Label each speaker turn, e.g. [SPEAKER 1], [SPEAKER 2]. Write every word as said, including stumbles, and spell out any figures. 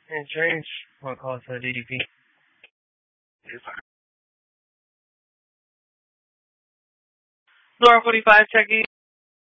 [SPEAKER 1] Insurance. What calls for D D P? Laura forty-five checking.